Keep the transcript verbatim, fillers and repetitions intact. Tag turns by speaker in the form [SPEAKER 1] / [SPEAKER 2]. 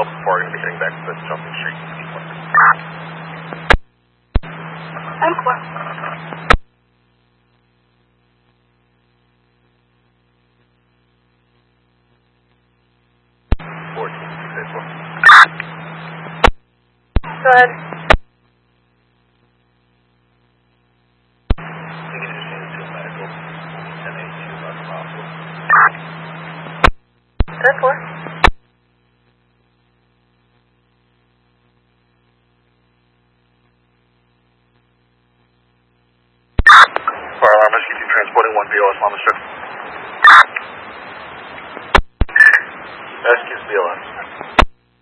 [SPEAKER 1] Delta four, going to be heading back to the Jumping Street.
[SPEAKER 2] M four.
[SPEAKER 1] fourteen, six four.
[SPEAKER 2] Go ahead. ten four.
[SPEAKER 1] Fire alarm, S Q two transporting one B O S on the strip. S Q's B O S.